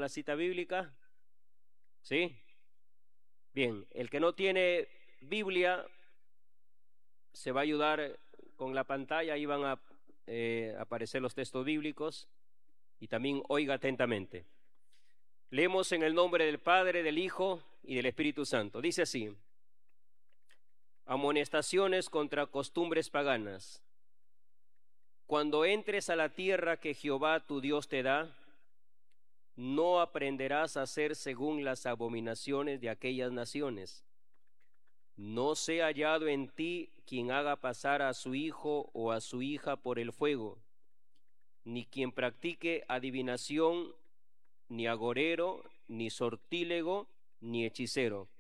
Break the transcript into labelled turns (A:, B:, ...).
A: la cita bíblica? ¿Sí? Bien, el que no tiene Biblia se va a ayudar con la pantalla, ahí van a aparecer los textos bíblicos y también oiga atentamente. Leemos en el nombre del Padre, del Hijo y del Espíritu Santo. Dice así: amonestaciones contra costumbres paganas. Cuando entres a la tierra que Jehová tu Dios te da, no aprenderás a hacer según las abominaciones de aquellas naciones. No sea hallado en ti quien haga pasar a su hijo o a su hija por el fuego, ni quien practique adivinación, ni agorero, ni sortílego, ni hechicero,